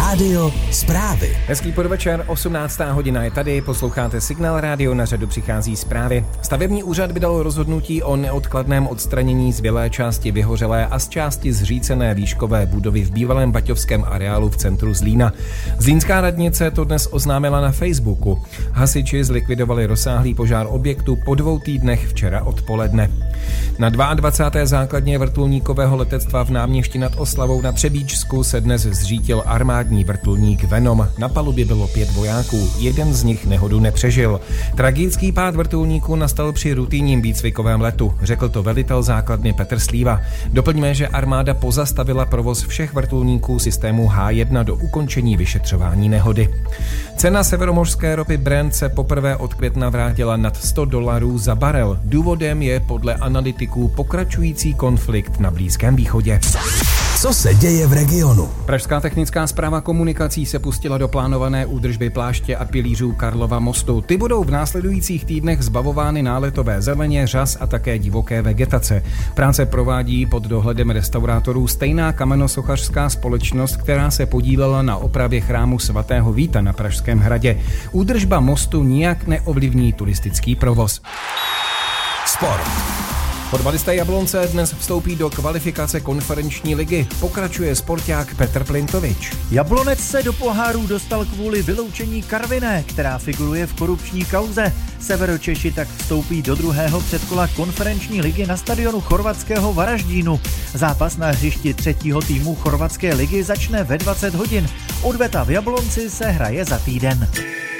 Rádio zprávy. Hezký podvečer, 18. hodina je tady, posloucháte Signál Rádio, na řadu přichází zprávy. Stavební úřad vydal rozhodnutí o neodkladném odstranění zbylé části vyhořelé a z části zřícené výškové budovy v bývalém baťovském areálu v centru Zlína. Zlínská radnice to dnes oznámila na Facebooku. Hasiči zlikvidovali rozsáhlý požár objektu po 2 týdnech včera odpoledne. Na 22. základně vrtulníkového letectva v Náměšti nad Oslavou na Třebíčsku se dnes zřítil armádní vrtulník Venom. Na palubě bylo 5 vojáků, jeden z nich nehodu nepřežil. Tragický pád vrtulníku nastal při rutinním výcvikovém letu, řekl to velitel základny Petr Slíva. Doplňme, že armáda pozastavila provoz všech vrtulníků systému H1 do ukončení vyšetřování nehody. Cena severomořské ropy Brent se poprvé od května vrátila nad $100 za barel. Důvodem je podle analytiků pokračující konflikt na Blízkém východě. Co se děje v regionu? Pražská technická správa komunikací se pustila do plánované údržby pláště a pilířů Karlova mostu. Ty budou v následujících týdnech zbavovány náletové zeleně, řas a také divoké vegetace. Práce provádí pod dohledem restaurátorů stejná kamenosochařská společnost, která se podílela na opravě chrámu svatého Víta na Pražském hradě. Údržba mostu nijak neovlivní turistický provoz. Sport. Fotbalista Jablonce dnes vstoupí do kvalifikace konferenční ligy. Pokračuje sporták Petr Plintovič. Jablonec se do pohárů dostal kvůli vyloučení Karviné, která figuruje v korupční kauze. Severočeši tak vstoupí do druhého předkola konferenční ligy na stadionu chorvatského Varaždínu. Zápas na hřišti 3. týmu chorvatské ligy začne ve 20 hodin. Odveta v Jablonci se hraje za týden.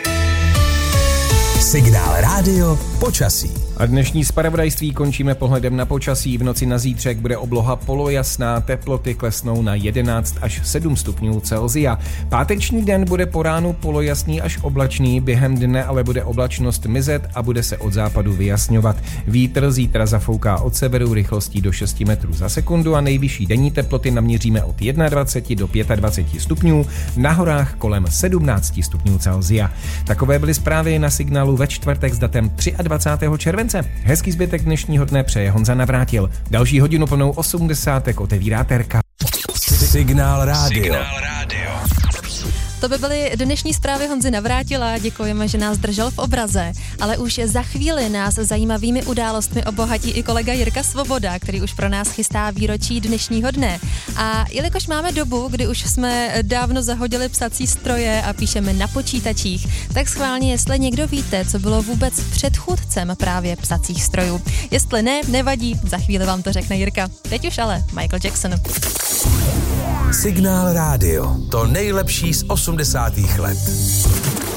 Signál Rádio počasí. A dnešní zpravodajství končíme pohledem na počasí. V noci na zítřek bude obloha polojasná, teploty klesnou na 11 až 7 stupňů Celsia. Páteční den bude po ránu polojasný až oblačný, během dne ale bude oblačnost mizet a bude se od západu vyjasňovat. Vítr zítra zafouká od severu rychlostí do 6 metrů za sekundu a nejvyšší denní teploty naměříme od 21 do 25 stupňů, na horách kolem 17 stupňů Celsia. Takové byly zprávy na Signálu ve čtvrtek s datem 23. července. Hezký zbytek dnešního dne přeje Honza Navrátil. Další hodinu plnou 80 otevírá Terka. Signál Rádio. To by byly dnešní zprávy Honzy Navrátila, děkujeme, že nás držel v obraze, ale už za chvíli nás zajímavými událostmi obohatí i kolega Jirka Svoboda, který už pro nás chystá výročí dnešního dne. A jelikož máme dobu, kdy už jsme dávno zahodili psací stroje a píšeme na počítačích, tak schválně, jestli někdo víte, co bylo vůbec předchůdcem právě psacích strojů. Jestli ne, nevadí, za chvíli vám to řekne Jirka. Teď už ale Michael Jackson. Signál Rádio. To nejlepší z 80. let.